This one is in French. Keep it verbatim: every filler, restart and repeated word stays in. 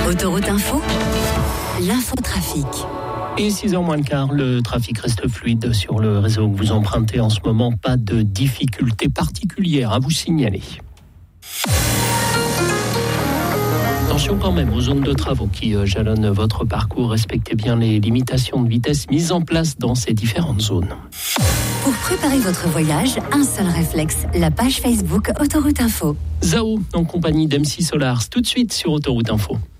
Autoroute Info, l'infotrafic. Et six heures moins le quart, le trafic reste fluide sur le réseau que vous empruntez en ce moment. Pas de difficultés particulières à vous signaler. Attention quand même aux zones de travaux qui jalonnent votre parcours. Respectez bien les limitations de vitesse mises en place dans ces différentes zones. Pour préparer votre voyage, un seul réflexe, la page Facebook Autoroute Info. Zao, en compagnie d'M C Solars, tout de suite sur Autoroute Info.